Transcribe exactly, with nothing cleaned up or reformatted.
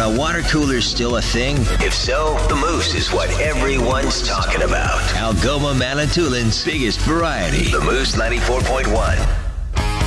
Are water coolers still a thing? If so, the Moose is what everyone's talking about. Algoma Manitoulин's biggest variety. The Moose ninety-four point one.